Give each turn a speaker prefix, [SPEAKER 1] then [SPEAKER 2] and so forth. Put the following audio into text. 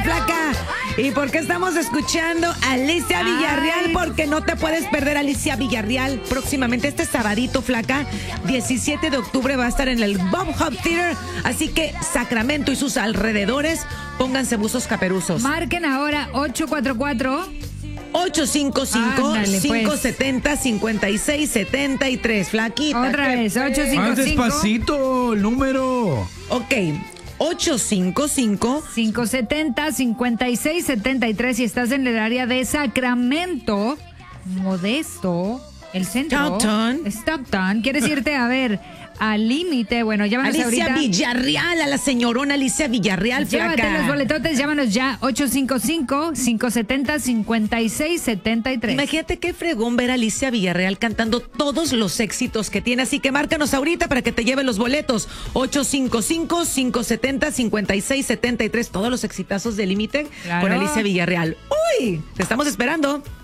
[SPEAKER 1] flaca. ¿Y por qué estamos escuchando a Alicia Villarreal? Porque no te puedes perder a Alicia Villarreal próximamente este sabadito, flaca. 17 de octubre va a estar en el Bob Hub Theater. Así que Sacramento y sus alrededores, pónganse buzos caperuzos.
[SPEAKER 2] Marquen ahora
[SPEAKER 1] 855-570-5673. Flaquita.
[SPEAKER 2] Otra vez, 855.
[SPEAKER 3] Más despacito, el número.
[SPEAKER 1] Ok.
[SPEAKER 2] 855-570-5673 si estás en el área de Sacramento, Modesto, el centro. Stockton. ¿Quieres irte a ver al límite? Bueno, llámanos
[SPEAKER 1] Alicia
[SPEAKER 2] ahorita.
[SPEAKER 1] Villarreal, a la señorona Alicia Villarreal,
[SPEAKER 2] Llévate
[SPEAKER 1] flaca.
[SPEAKER 2] los boletotes, llámanos ya, 855-570-5673.
[SPEAKER 1] Imagínate qué fregón ver a Alicia Villarreal cantando todos los éxitos que tiene. Así que márcanos ahorita para que te lleve los boletos. 855-570-5673. Todos los exitazos de Límite con Alicia Villarreal. ¡Uy! Te estamos esperando.